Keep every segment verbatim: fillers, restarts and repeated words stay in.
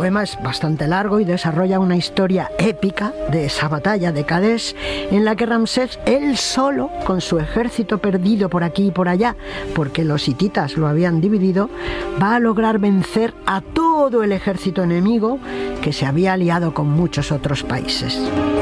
poema es bastante largo y desarrolla una historia épica de esa batalla de Kadesh, en la que Ramsés, él solo, con su ejército perdido por aquí y por allá, porque los hititas lo habían dividido, va a lograr vencer a todo el ejército enemigo que se había aliado con muchos otros países.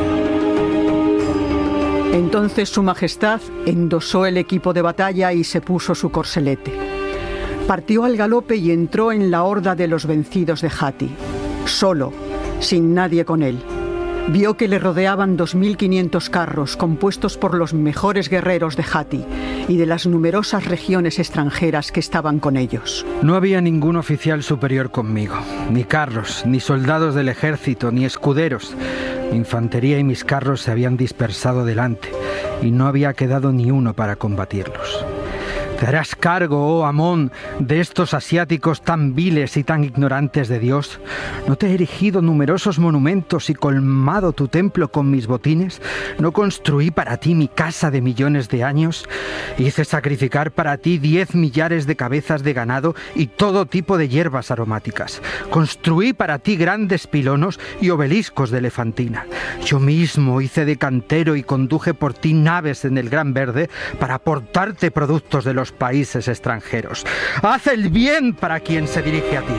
Entonces su majestad endosó el equipo de batalla y se puso su corselete. Partió al galope y entró en la horda de los vencidos de Hati, solo, sin nadie con él. Vio que le rodeaban dos mil quinientos carros compuestos por los mejores guerreros de Hati y de las numerosas regiones extranjeras que estaban con ellos. No había ningún oficial superior conmigo, ni carros, ni soldados del ejército, ni escuderos. Mi infantería y mis carros se habían dispersado delante y no había quedado ni uno para combatirlos. ¿Te harás cargo, oh Amón, de estos asiáticos tan viles y tan ignorantes de Dios? ¿No te he erigido numerosos monumentos y colmado tu templo con mis botines? ¿No construí para ti mi casa de millones de años? Hice sacrificar para ti diez millares de cabezas de ganado y todo tipo de hierbas aromáticas. Construí para ti grandes pilonos y obeliscos de elefantina. Yo mismo hice de cantero y conduje por ti naves en el Gran Verde para aportarte productos de los países extranjeros. Haz el bien para quien se dirige a ti.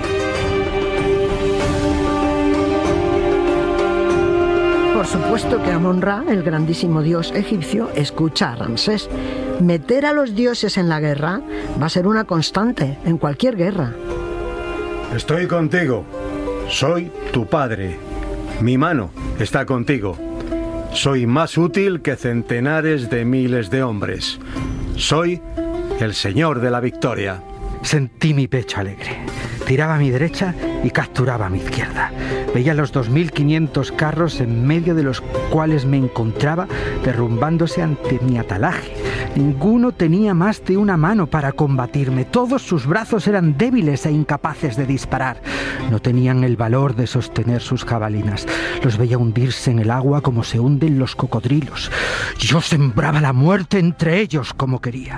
Por supuesto que Amón-Ra, el grandísimo dios egipcio, escucha a Ramsés. Meter a los dioses en la guerra va a ser una constante en cualquier guerra. Estoy contigo. Soy tu padre. Mi mano está contigo. Soy más útil que centenares de miles de hombres. Soy el señor de la victoria. Sentí mi pecho alegre. Tiraba a mi derecha y capturaba a mi izquierda. Veía los dos mil quinientos carros en medio de los cuales me encontraba derrumbándose ante mi atalaje. Ninguno tenía más de una mano para combatirme. Todos sus brazos eran débiles e incapaces de disparar. No tenían el valor de sostener sus jabalinas. Los veía hundirse en el agua como se hunden los cocodrilos. Yo sembraba la muerte entre ellos como quería.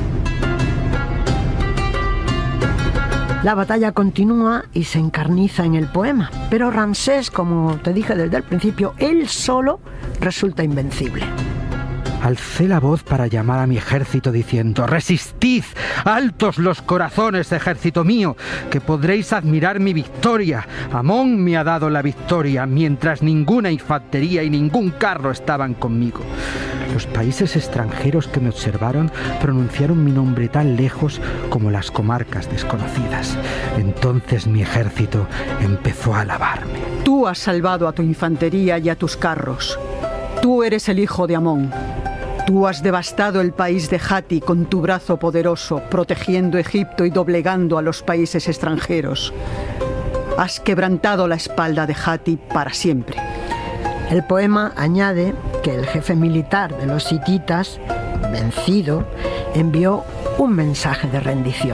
La batalla continúa y se encarniza en el poema, pero Ramsés, como te dije desde el principio, él solo resulta invencible. Alcé la voz para llamar a mi ejército diciendo: «Resistid, altos los corazones, ejército mío, que podréis admirar mi victoria. Amón me ha dado la victoria, mientras ninguna infantería y ningún carro estaban conmigo». Los países extranjeros que me observaron pronunciaron mi nombre tan lejos como las comarcas desconocidas. Entonces mi ejército empezó a alabarme. Tú has salvado a tu infantería y a tus carros. Tú eres el hijo de Amón. Tú has devastado el país de Hati con tu brazo poderoso, protegiendo Egipto y doblegando a los países extranjeros. Has quebrantado la espalda de Hati para siempre. El poema añade que el jefe militar de los hititas, vencido, envió un mensaje de rendición.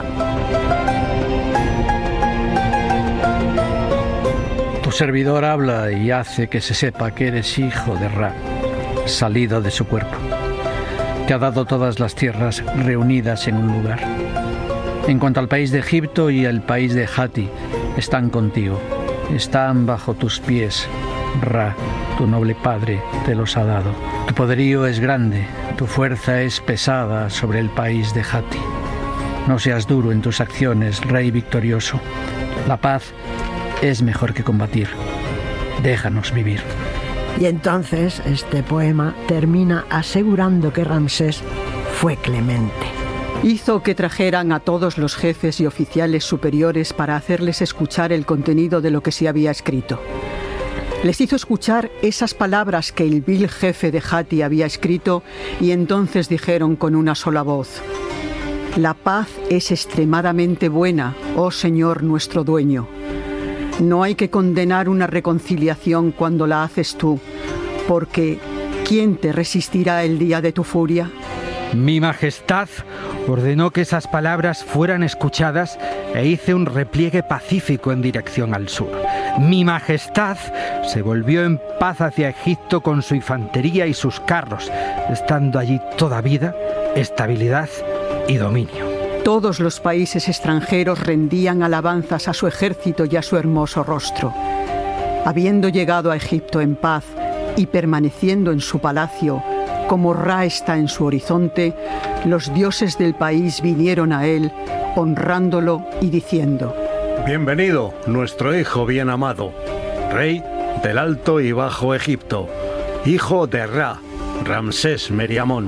Tu servidor habla y hace que se sepa que eres hijo de Ra, salido de su cuerpo. Te ha dado todas las tierras reunidas en un lugar. En cuanto al país de Egipto y el país de Hati, están contigo, están bajo tus pies. Ra, tu noble padre, te los ha dado. Tu poderío es grande, tu fuerza es pesada sobre el país de Hati. No seas duro en tus acciones, rey victorioso. La paz es mejor que combatir. Déjanos vivir. Y entonces este poema termina asegurando que Ramsés fue clemente. Hizo que trajeran a todos los jefes y oficiales superiores para hacerles escuchar el contenido de lo que se había escrito. Les hizo escuchar esas palabras que el vil jefe de Hati había escrito y entonces dijeron con una sola voz: «La paz es extremadamente buena, oh Señor nuestro dueño. No hay que condenar una reconciliación cuando la haces tú, porque ¿quién te resistirá el día de tu furia?». Mi majestad ordenó que esas palabras fueran escuchadas e hice un repliegue pacífico en dirección al sur. Mi majestad se volvió en paz hacia Egipto con su infantería y sus carros, estando allí toda vida, estabilidad y dominio. Todos los países extranjeros rendían alabanzas a su ejército y a su hermoso rostro. Habiendo llegado a Egipto en paz y permaneciendo en su palacio, como Ra está en su horizonte, los dioses del país vinieron a él, honrándolo y diciendo: Bienvenido, nuestro hijo bien amado, rey del Alto y Bajo Egipto, hijo de Ra, Ramsés Meriamón.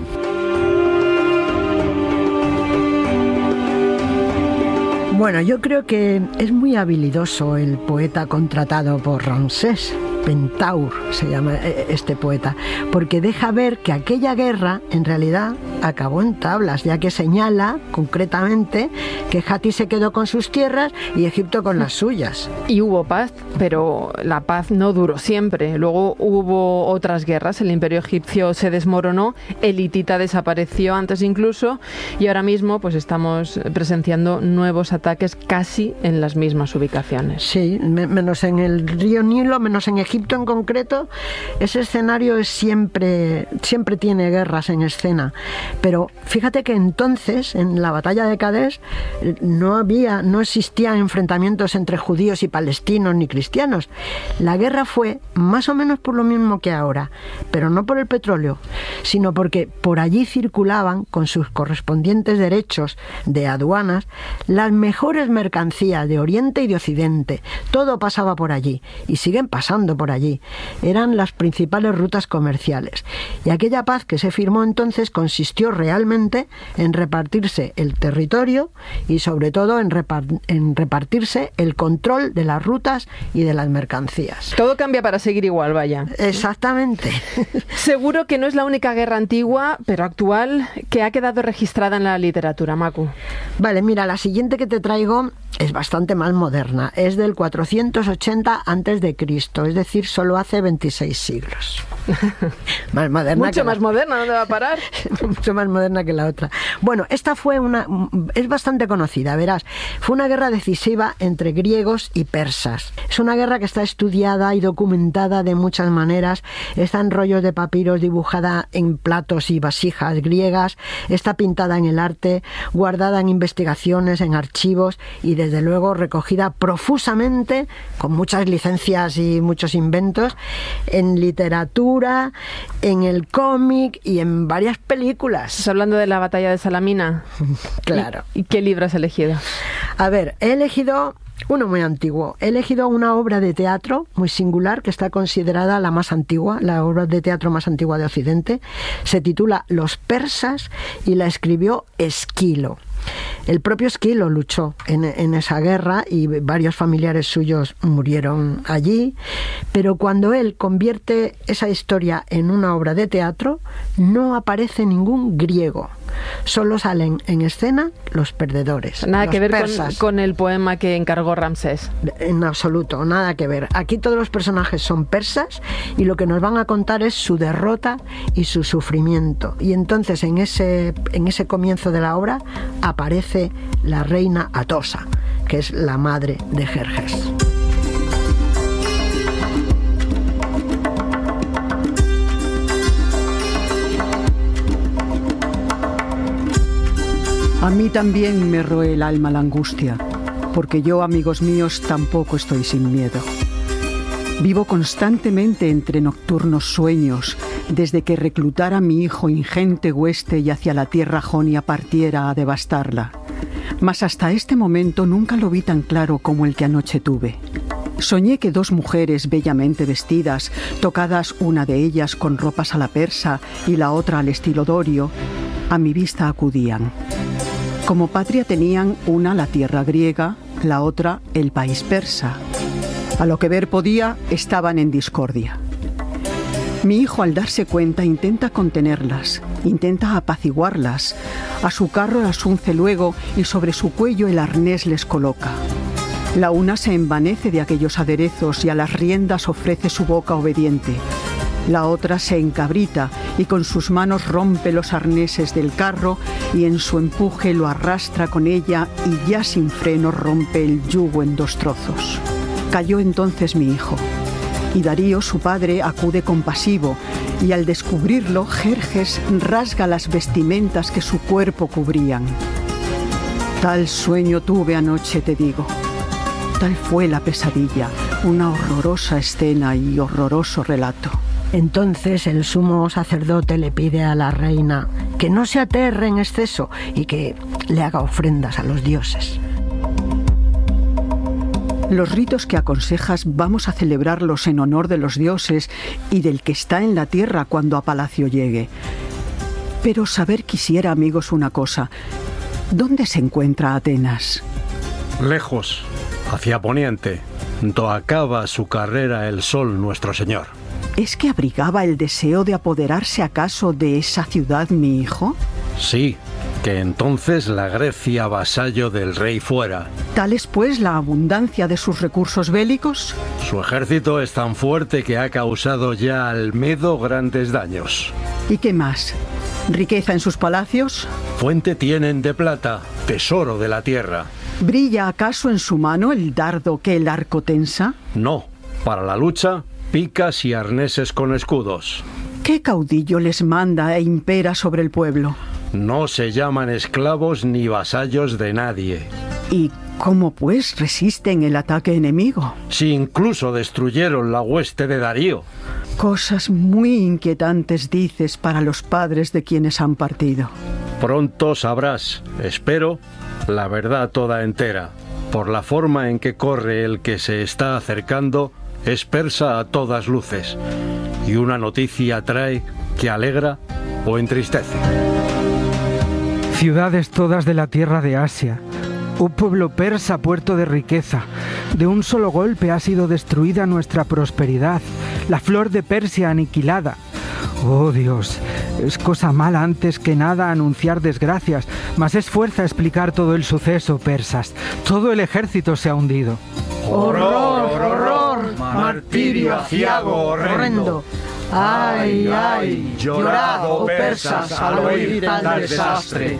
Bueno, yo creo que es muy habilidoso el poeta contratado por Ramsés. Pentaur se llama este poeta, porque deja ver que aquella guerra en realidad acabó en tablas, ya que señala concretamente que Hati se quedó con sus tierras y Egipto con las suyas. Y hubo paz, pero la paz no duró siempre. Luego hubo otras guerras, el imperio egipcio se desmoronó, el hitita desapareció antes incluso, y ahora mismo pues estamos presenciando nuevos ataques casi en las mismas ubicaciones. Sí, menos en el río Nilo, menos en Egipto en concreto. Ese escenario es siempre, siempre tiene guerras en escena. Pero fíjate que entonces, en la batalla de Kadesh, no había, no existían enfrentamientos entre judíos y palestinos ni cristianos. La guerra fue más o menos por lo mismo que ahora, pero no por el petróleo, sino porque por allí circulaban, con sus correspondientes derechos de aduanas, las mejores mercancías de Oriente y de Occidente. Todo pasaba por allí y siguen pasando por allí. Eran las principales rutas comerciales. Y aquella paz que se firmó entonces consistió realmente en repartirse el territorio y sobre todo en, repart- en repartirse el control de las rutas y de las mercancías. Todo cambia para seguir igual, vaya. Exactamente. Seguro que no es la única guerra antigua, pero actual, que ha quedado registrada en la literatura, Macu. Vale, mira, la siguiente que te traigo es bastante más moderna. Es del cuatrocientos ochenta antes de Cristo, es decir, solo hace veintiséis siglos. Más moderna. Mucho que más la... moderna, ¿dónde va a parar? Mucho más moderna que la otra. Bueno, esta fue una... es bastante conocida, verás. Fue una guerra decisiva entre griegos y persas. Es una guerra que está estudiada y documentada de muchas maneras. Está en rollos de papiros, dibujada en platos y vasijas griegas. Está pintada en el arte, guardada en investigaciones, en archivos y desde luego recogida profusamente, con muchas licencias y muchos inventos, en literatura, en el cómic y en varias películas. ¿Estás hablando de la batalla de Salamina? Claro. ¿Y, y qué libro has elegido? A ver, he elegido uno muy antiguo. He elegido una obra de teatro muy singular que está considerada la más antigua, la obra de teatro más antigua de Occidente. Se titula Los persas y la escribió Esquilo. El propio Esquilo luchó en, en esa guerra y varios familiares suyos murieron allí, pero cuando él convierte esa historia en una obra de teatro, no aparece ningún griego. Solo salen en escena los perdedores. Nada los que ver con, con el poema que encargó Ramsés. En absoluto, nada que ver. Aquí todos los personajes son persas y lo que nos van a contar es su derrota y su sufrimiento. Y entonces en ese, en ese comienzo de la obra aparece la reina Atosa, que es la madre de Jerjes. A mí también me roe el alma la angustia, porque yo, amigos míos, tampoco estoy sin miedo. Vivo constantemente entre nocturnos sueños, desde que reclutara a mi hijo ingente hueste y hacia la tierra jonia partiera a devastarla. Mas hasta este momento nunca lo vi tan claro como el que anoche tuve. Soñé que dos mujeres bellamente vestidas, tocadas una de ellas con ropas a la persa y la otra al estilo dorio, a mi vista acudían. Como patria tenían una la tierra griega, la otra el país persa. A lo que ver podía, estaban en discordia. Mi hijo, al darse cuenta, intenta contenerlas, intenta apaciguarlas. A su carro las unce luego y sobre su cuello el arnés les coloca. La una se envanece de aquellos aderezos y a las riendas ofrece su boca obediente. La otra se encabrita y con sus manos rompe los arneses del carro y en su empuje lo arrastra con ella y ya sin freno rompe el yugo en dos trozos. Cayó entonces mi hijo y Darío, su padre, acude compasivo y al descubrirlo, Jerjes rasga las vestimentas que su cuerpo cubrían. Tal sueño tuve anoche, te digo. Tal fue la pesadilla, una horrorosa escena y horroroso relato. Entonces el sumo sacerdote le pide a la reina que no se aterre en exceso y que le haga ofrendas a los dioses. Los ritos que aconsejas vamos a celebrarlos en honor de los dioses y del que está en la tierra cuando a palacio llegue. Pero saber quisiera, amigos, una cosa. ¿Dónde se encuentra Atenas? Lejos, hacia poniente, do acaba su carrera el sol nuestro señor. ¿Es que abrigaba el deseo de apoderarse acaso de esa ciudad, mi hijo? Sí, que entonces la Grecia vasallo del rey fuera. ¿Tal es pues la abundancia de sus recursos bélicos? Su ejército es tan fuerte que ha causado ya al Medo grandes daños. ¿Y qué más? ¿Riqueza en sus palacios? Fuente tienen de plata, tesoro de la tierra. ¿Brilla acaso en su mano el dardo que el arco tensa? No, para la lucha, picas y arneses con escudos. ¿Qué caudillo les manda e impera sobre el pueblo? No se llaman esclavos ni vasallos de nadie. ¿Y cómo pues resisten el ataque enemigo? Si incluso destruyeron la hueste de Darío. Cosas muy inquietantes dices para los padres de quienes han partido. Pronto sabrás, espero, la verdad toda entera. Por la forma en que corre el que se está acercando, es persa a todas luces. Y una noticia trae que alegra o entristece. Ciudades todas de la tierra de Asia, un pueblo persa puerto de riqueza. De un solo golpe ha sido destruida nuestra prosperidad, la flor de Persia aniquilada. Oh Dios, es cosa mala antes que nada anunciar desgracias, mas es fuerza explicar todo el suceso, persas. Todo el ejército se ha hundido. ¡Horror, horror! Martirio aciago horrendo. ¡Ay, ay! Llorad, oh persas, al oír tal desastre.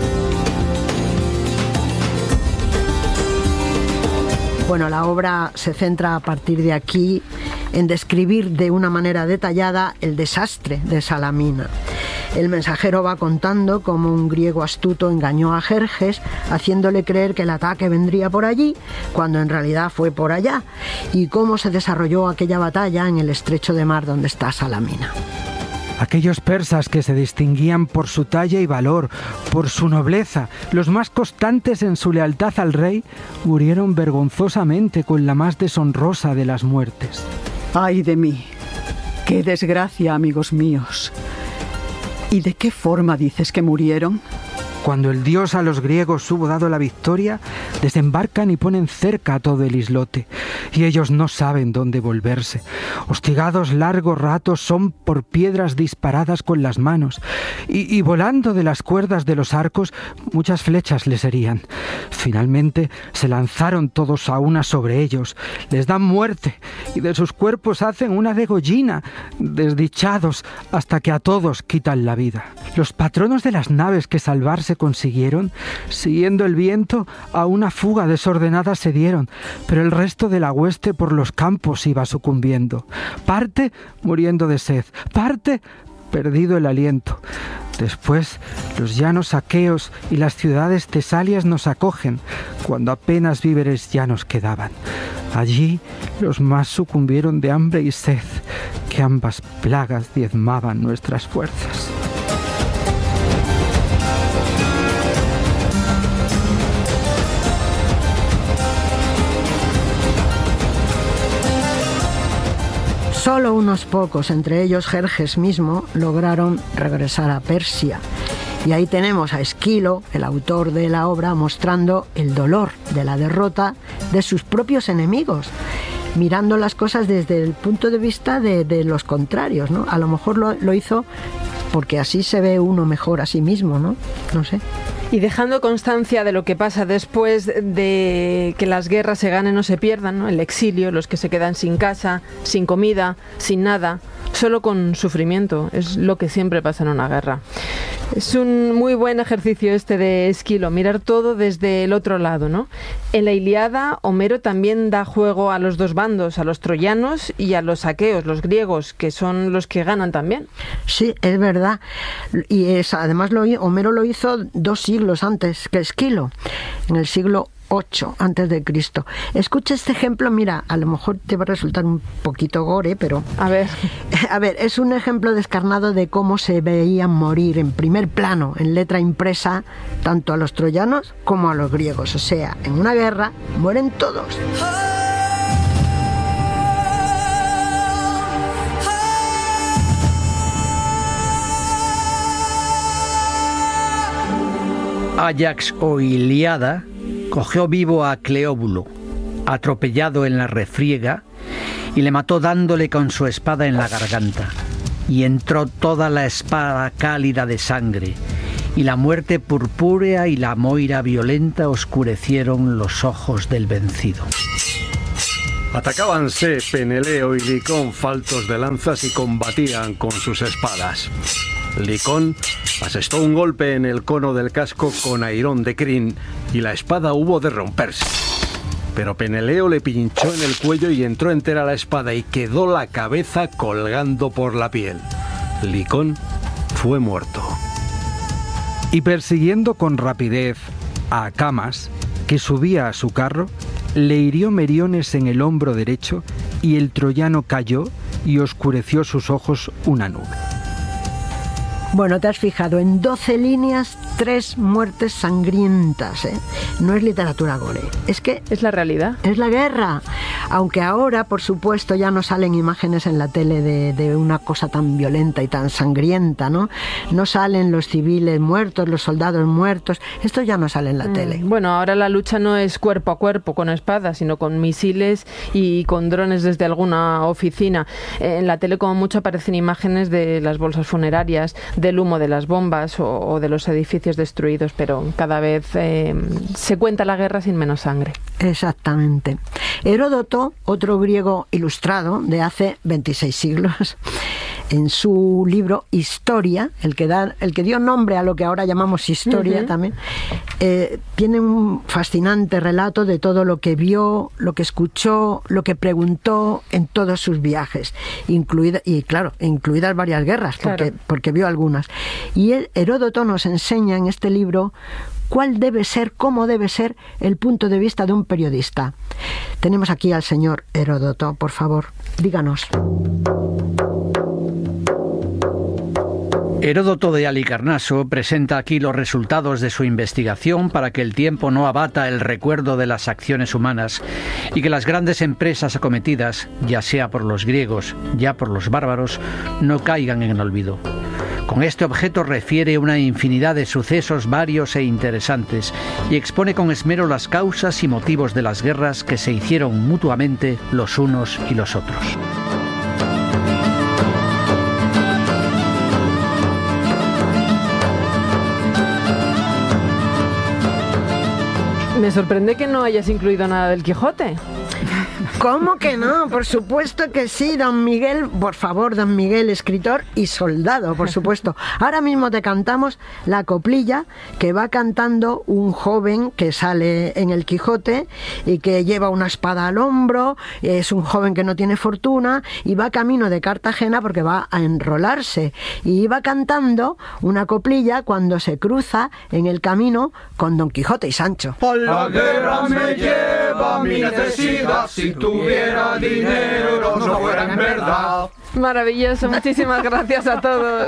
Bueno, la obra se centra a partir de aquí en describir de una manera detallada el desastre de Salamina. El mensajero va contando cómo un griego astuto engañó a Jerjes, haciéndole creer que el ataque vendría por allí, cuando en realidad fue por allá, y cómo se desarrolló aquella batalla en el estrecho de mar donde está Salamina. Aquellos persas que se distinguían por su talla y valor, por su nobleza, los más constantes en su lealtad al rey, murieron vergonzosamente con la más deshonrosa de las muertes. ¡Ay de mí! ¡Qué desgracia, amigos míos! ¿Y de qué forma dices que murieron? Cuando el dios a los griegos hubo dado la victoria, desembarcan y ponen cerca a todo el islote, y ellos no saben dónde volverse. Hostigados largos ratos son por piedras disparadas con las manos, y, y volando de las cuerdas de los arcos, muchas flechas les herían. Finalmente se lanzaron todos a una sobre ellos, les dan muerte, y de sus cuerpos hacen una degollina, desdichados, hasta que a todos quitan la vida. Los patronos de las naves que salvarse consiguieron, siguiendo el viento, a una fuga desordenada se dieron, pero el resto de la hueste por los campos iba sucumbiendo. Parte muriendo de sed, parte perdido el aliento. Después, los llanos aqueos y las ciudades tesalias nos acogen, cuando apenas víveres ya nos quedaban. Allí los más sucumbieron de hambre y sed, que ambas plagas diezmaban nuestras fuerzas. Solo unos pocos, entre ellos Jerjes mismo, lograron regresar a Persia. Y ahí tenemos a Esquilo, el autor de la obra, mostrando el dolor de la derrota de sus propios enemigos, mirando las cosas desde el punto de vista de, de los contrarios, ¿no? A lo mejor lo, lo hizo porque así se ve uno mejor a sí mismo, ¿no? No sé. Y dejando constancia de lo que pasa después de que las guerras se ganen o se pierdan, ¿no? El exilio, los que se quedan sin casa, sin comida, sin nada, solo con sufrimiento. Es lo que siempre pasa en una guerra. Es un muy buen ejercicio este de Esquilo, mirar todo desde el otro lado, ¿no? En la Ilíada, Homero también da juego a los dos bandos, a los troyanos y a los aqueos, los griegos, que son los que ganan también. Sí, es verdad. Y es, además lo, Homero lo hizo dos siglos antes que Esquilo, en el siglo ocho antes de Cristo. Escucha este ejemplo, mira, a lo mejor te va a resultar un poquito gore, pero a ver, a ver, es un ejemplo descarnado de cómo se veían morir en primer plano, en letra impresa, tanto a los troyanos como a los griegos. O sea, en una guerra mueren todos. Áyax o Ilíada cogió vivo a Cleóbulo, atropellado en la refriega, y le mató dándole con su espada en la garganta. Y entró toda la espada cálida de sangre, y la muerte purpúrea y la moira violenta oscurecieron los ojos del vencido. Atacábanse Peneleo y Licón faltos de lanzas y combatían con sus espadas. Licón asestó un golpe en el cono del casco con airón de crin y la espada hubo de romperse. Pero Peneleo le pinchó en el cuello y entró entera la espada y quedó la cabeza colgando por la piel. Licón fue muerto. Y persiguiendo con rapidez a Acamas, que subía a su carro, le hirió Meriones en el hombro derecho y el troyano cayó y oscureció sus ojos una nube. Bueno, te has fijado, en doce líneas, tres muertes sangrientas, ¿eh? No es literatura gore, es que... Es la realidad. Es la guerra. Aunque ahora, por supuesto, ya no salen imágenes en la tele de, de una cosa tan violenta y tan sangrienta, ¿no? No salen los civiles muertos, los soldados muertos, esto ya no sale en la mm, tele. Bueno, ahora la lucha no es cuerpo a cuerpo con espadas, sino con misiles y con drones desde alguna oficina. En la tele como mucho aparecen imágenes de las bolsas funerarias, del humo de las bombas o, o de los edificios destruidos, pero cada vez eh, se cuenta la guerra sin menos sangre. Exactamente. Heródoto, otro griego ilustrado de hace veintiséis siglos, en su libro Historia, el que da, el que dio nombre a lo que ahora llamamos historia, uh-huh. también, eh, tiene un fascinante relato de todo lo que vio, lo que escuchó, lo que preguntó en todos sus viajes, incluida, y claro, incluidas varias guerras, porque, claro. porque vio algunas. Y el, Heródoto nos enseña en este libro cuál debe ser, cómo debe ser el punto de vista de un periodista. Tenemos aquí al señor Heródoto, por favor, díganos. Heródoto de Halicarnaso presenta aquí los resultados de su investigación para que el tiempo no abata el recuerdo de las acciones humanas y que las grandes empresas acometidas, ya sea por los griegos, ya por los bárbaros, no caigan en el olvido. Con este objeto refiere una infinidad de sucesos varios e interesantes y expone con esmero las causas y motivos de las guerras que se hicieron mutuamente los unos y los otros. Me sorprende que no hayas incluido nada del Quijote. ¿Cómo que no? Por supuesto que sí, don Miguel, por favor, don Miguel, escritor y soldado, por supuesto. Ahora mismo te cantamos la coplilla que va cantando un joven que sale en el Quijote y que lleva una espada al hombro, es un joven que no tiene fortuna y va camino de Cartagena porque va a enrolarse. Y va cantando una coplilla cuando se cruza en el camino con Don Quijote y Sancho. A la guerra me lleva mi necesidad, si tuviera dinero no fuera en verdad. Maravilloso, muchísimas gracias a todos.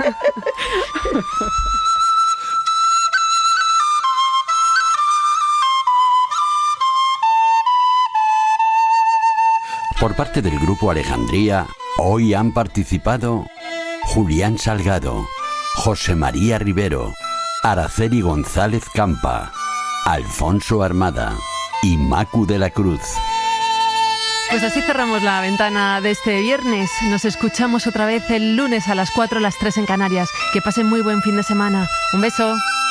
Por parte del Grupo Alejandría, hoy han participado Julián Salgado, José María Rivero, Araceli González Campa, Alfonso Armada y Macu de la Cruz. Pues así cerramos la ventana de este viernes. Nos escuchamos otra vez el lunes a las cuatro, las tres en Canarias. Que pasen muy buen fin de semana. Un beso.